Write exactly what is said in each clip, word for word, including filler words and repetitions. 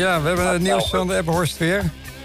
Ja, we hebben het nieuws van de Ebbenhorst weer.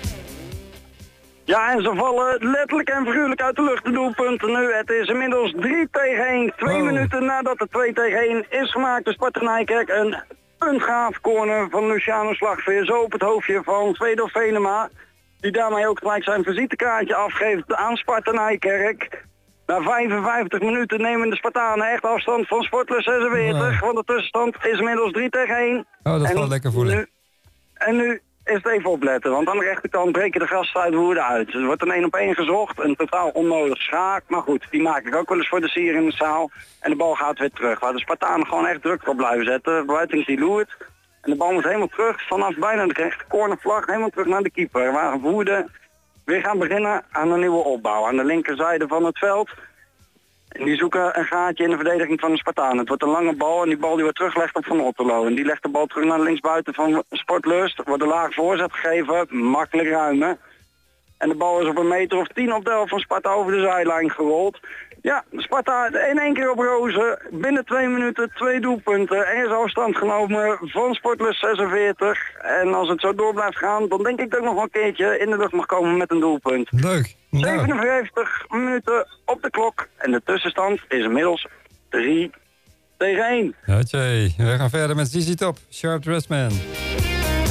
Ja, en ze vallen letterlijk en figuurlijk uit de lucht, de doelpunten nu. Het is inmiddels drie tegen één. Twee Oh. minuten nadat het twee tegen één is gemaakt. De Sparta Nijkerk een puntgaaf corner van Luciano Slagveer. Zo op het hoofdje van Tweedel Venema. Die daarmee ook gelijk zijn visitekaartje afgeeft aan Sparta Nijkerk. Na vijfenvijftig minuten nemen de Spartanen echt afstand van Sportlust zesenveertig. Want de tussenstand is inmiddels drie tegen één. Oh, dat en valt lekker voelen. Nu, en nu is het even opletten, want aan de rechterkant breken de gasten uit woede uit. Er wordt een één op één gezocht, een totaal onnodig schaak. Maar goed, die maak ik ook wel eens voor de sier in de zaal. En de bal gaat weer terug, waar de Spartanen gewoon echt druk op blijven zetten. Buitings die loert. En de bal moet helemaal terug, vanaf bijna de rechter cornervlag, helemaal terug naar de keeper. Waar Woerden weer gaan beginnen aan een nieuwe opbouw. Aan de linkerzijde van het veld. En die zoeken een gaatje in de verdediging van de Spartanen. Het wordt een lange bal en die bal die wordt teruggelegd op Van Otterlo. En die legt de bal terug naar de linksbuiten van Sportlust. Er wordt een laag voorzet gegeven, makkelijk ruimen. En de bal is op een meter of tien op de helft van Sparta over de zijlijn gerold. Ja, Sparta in één keer op rozen. Binnen twee minuten twee doelpunten. Er is afstand genomen van Sportlust zesenveertig. En als het zo door blijft gaan, dan denk ik dat ik nog wel een keertje in de lucht mag komen met een doelpunt. Leuk. Nou. zevenenvijftig minuten op de klok. En de tussenstand is inmiddels drie tegen één. Oké, we gaan verder met Z Z Top, Sharp Dressed Man.